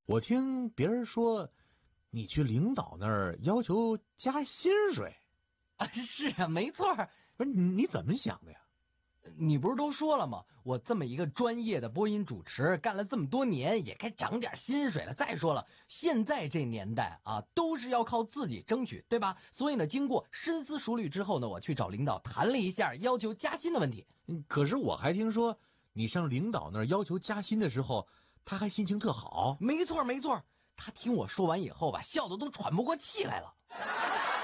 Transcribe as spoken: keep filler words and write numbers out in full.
我听别人说，你去领导那儿要求加薪水。 啊，是啊，没错。 不是你你怎么想的呀？ 你不是都说了吗？我这么一个专业的播音主持，干了这么多年，也该涨点薪水了。再说了，现在这年代啊，都是要靠自己争取，对吧？所以呢，经过深思熟虑之后呢，我去找领导谈了一下要求加薪的问题。 可是我还听说，你上领导那儿要求加薪的时候，他还心情特好。 没错没错，他听我说完以后吧，笑得都喘不过气来了。